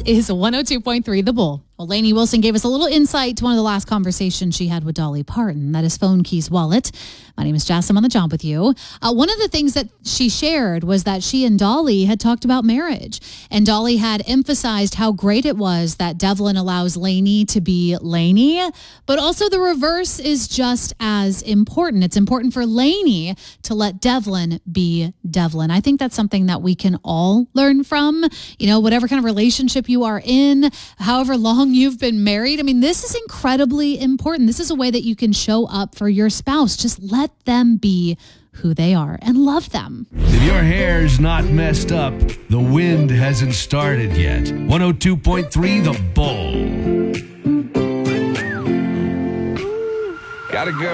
is 102.3 The Bull. Well, Lainey Wilson gave us a little insight to one of the last conversations she had with Dolly Parton. That is Phone Keys Wallet. My name is Jess. I'm on the job with you. One of the things that she shared was that she and Dolly had talked about marriage. And Dolly had emphasized how great it was that Devlin allows Lainey to be Lainey. But also the reverse is just as important. It's important for Lainey to let Devlin be Devlin. I think that's something that we can all learn from. You know, whatever kind of relationship you are in, however long you've been married. I mean, this is incredibly important. This is a way that you can show up for your spouse. Just let them be who they are and love them. If your hair's not messed up, the wind hasn't started yet. 102.3 The Bull. Got a girl